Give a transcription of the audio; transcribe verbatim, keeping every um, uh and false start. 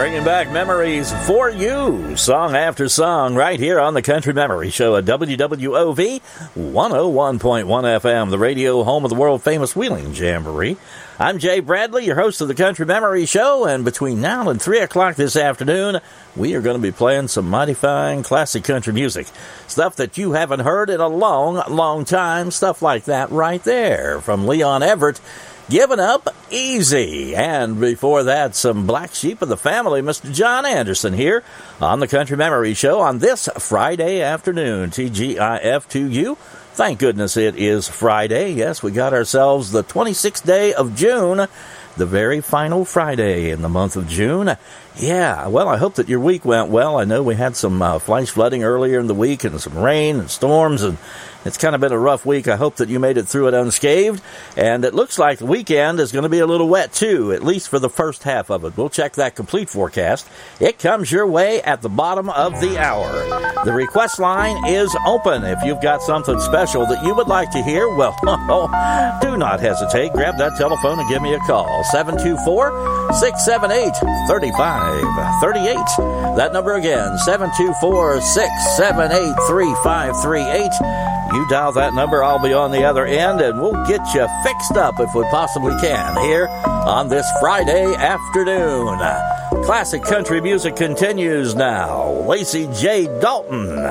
Bringing back memories for you, song after song, right here on the Country Memory Show at W W O V one oh one point one F M, the radio home of the world-famous Wheeling Jamboree. I'm Jay Bradley, your host of the Country Memory Show, and between now and three o'clock this afternoon, we are going to be playing some mighty fine classic country music. Stuff that you haven't heard in a long, long time, stuff like that right there, from Leon Everett, Giving Up Easy. And before that, some Black Sheep of the Family, Mister John Anderson here on the Country Memory Show on this Friday afternoon. T G I F to you. Thank goodness it is Friday. Yes, we got ourselves the twenty-sixth day of June, the very final Friday in the month of June. Yeah, well, I hope that your week went well. I know we had some uh, flash flooding earlier in the week and some rain and storms, and it's kind of been a rough week. I hope that you made it through it unscathed. And it looks like the weekend is going to be a little wet, too, at least for the first half of it. We'll check that complete forecast. It comes your way at the bottom of the hour. The request line is open. If you've got something special that you would like to hear, well, do not hesitate. Grab that telephone and give me a call. seven two four, six seven eight, three five three eight. That number again, seven two four, six seven eight, three five three eight. You dial that number, I'll be on the other end, and we'll get you fixed up if we possibly can here on this Friday afternoon. Classic country music continues now. Lacey J. Dalton.